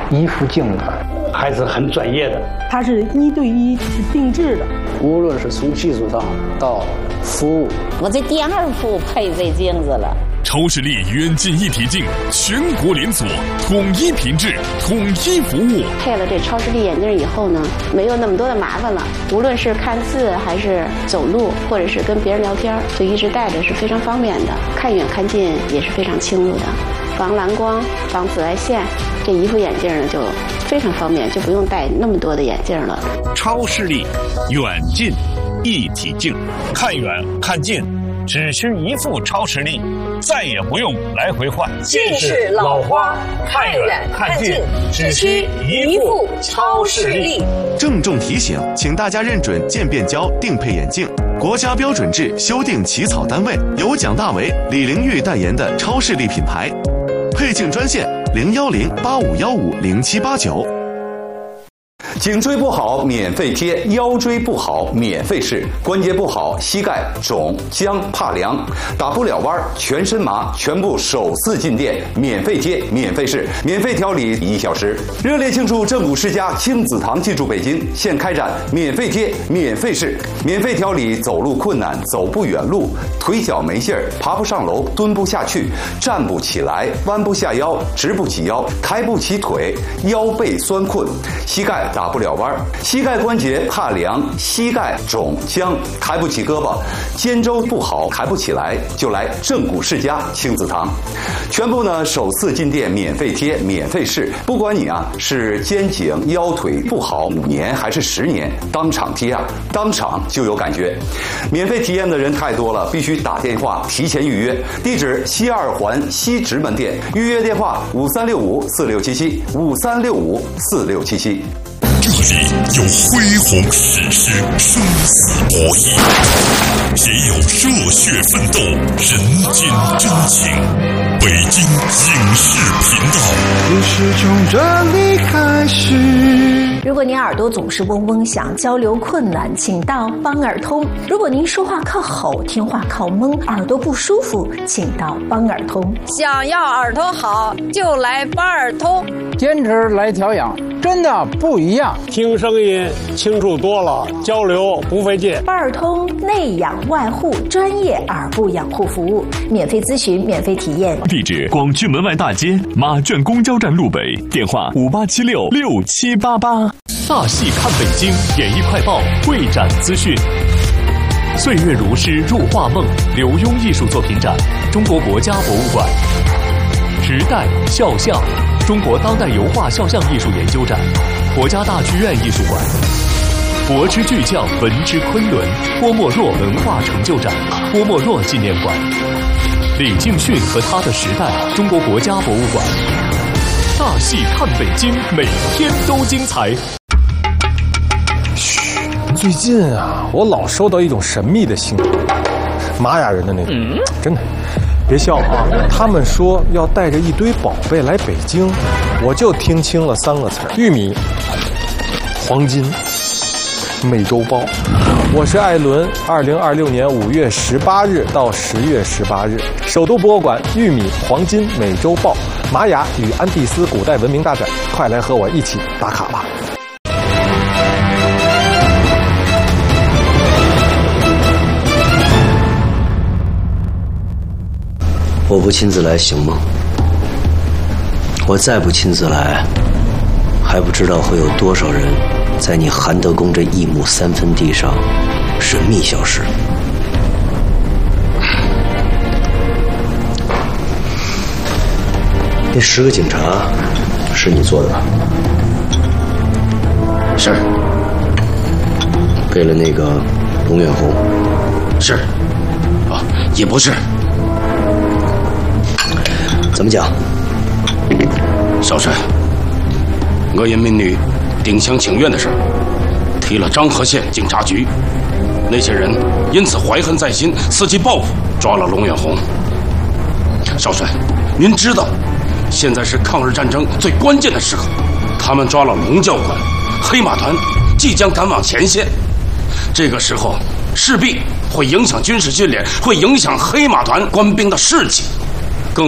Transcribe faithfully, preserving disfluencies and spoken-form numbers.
一副镜子，还是很专业的。 它是一对一是定制的， 无论是从技术上到服务， 我这第二副配这镜子了。 超视力远近一体镜，全国连锁，统一品质，统一服务。 配了这超视力眼镜以后呢，没有那么多的麻烦了。无论是看字还是走路，或者是跟别人聊天，就一直戴着是非常方便的。看远看近也是非常清楚的，防蓝光、防紫外线。这一副眼镜呢就非常方便，就不用戴那么多的眼镜了。 超视力远近一体镜，看远看近只需一副超视力，再也不用来回换。 近视老花，看远看近只需一副超视力。 郑重提醒，请大家认准渐变焦定配眼镜，国家标准制修订起草单位由蒋大为、李玲玉代言的超视力品牌。配镜专线零幺零八五幺五零七八九。 颈椎不好免费贴，腰椎不好免费试，关节不好膝盖肿僵怕凉打不了弯全身麻，全部首次进店免费贴免费试，免费调理一小时。热烈庆祝正骨世家亲子堂进驻北京，现开展免费贴免费试，免费调理走路困难、走不远路、腿脚没劲儿、爬不上楼、蹲不下去、站不起来、弯不下腰、直不起腰、抬不起腿、腰背酸困、膝盖打不了弯，膝盖关节怕凉、膝盖肿僵、抬不起胳膊、肩周不好抬不起来，就来正骨世家亲子堂。全部呢首次进店免费贴免费试，不管你啊是肩颈腰腿不好五年还是十年，当场贴啊，当场就有感觉。免费体验的人太多了，必须打电话提前预约。地址西二环西直门店，预约电话五三六五四六七七五三六五四六七七。 这里有恢宏史诗，生死博弈，也有热血奋斗，人间真情。北京影视频道， 故事从这里开始。 如果您耳朵总是嗡嗡响，交流困难，请到帮耳通；如果您说话靠吼，听话靠蒙，耳朵不舒服，请到帮耳通。 想要耳朵好，就来帮耳通。 坚持来调养，真的不一样。 听声音清楚多了，交流不费劲。 帮耳通内养外护，专业耳部养护服务，免费咨询，免费体验。 地址：广渠门外大街马圈公交站路北，电话五八七六六七八八。大戏看北京，演艺快报会展资讯。岁月如诗入画梦，刘墉艺术作品展，中国国家博物馆。时代肖像，中国当代油画肖像艺术研究展，国家大剧院艺术馆。国之巨匠，文之昆仑，郭沫若文化成就展，郭沫若纪念馆。李敬训和他的时代，中国国家博物馆。大戏看北京，每天都精彩。 嘘，最近啊，我老收到一种神秘的信，玛雅人的那种，嗯、真的，别笑啊！他们说要带着一堆宝贝来北京，我就听清了三个词：玉米、黄金、美洲豹。我是艾伦，二零二六年五月十八日到十月十八日，首都博物馆玉米、黄金、美洲豹、玛雅与安第斯古代文明大展，快来和我一起打卡吧！ 我不亲自来行吗？我再不亲自来，还不知道会有多少人在你韩德宫这一亩三分地上神秘消失。那十个警察是你做的吧？ 是。 给了那个龙远红？ 是。啊，也不是。 怎么讲？ 少帅，我因民女丁香请愿的事提了漳河县警察局，那些人因此怀恨在心，伺机报复，抓了龙远红。少帅，您知道现在是抗日战争最关键的时刻，他们抓了龙教官，黑马团即将赶往前线，这个时候势必会影响军事训练，会影响黑马团官兵的士气。